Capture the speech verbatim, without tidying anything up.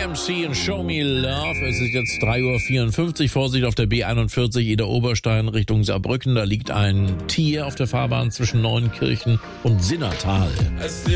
M C und Show Me Love. Es ist jetzt drei Uhr vierundfünfzig. Vorsicht auf der B einundvierzig Eder-Oberstein Richtung Saarbrücken. Da liegt ein Tier auf der Fahrbahn zwischen Neuenkirchen und Sinnertal.